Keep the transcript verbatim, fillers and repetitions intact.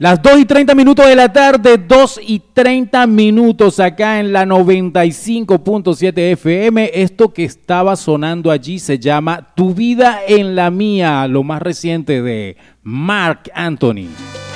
Las dos y treinta minutos de la tarde, dos y treinta minutos acá en la noventa y cinco punto siete F M. Esto que estaba sonando allí se llama Tu vida en la mía, lo más reciente de Marc Anthony.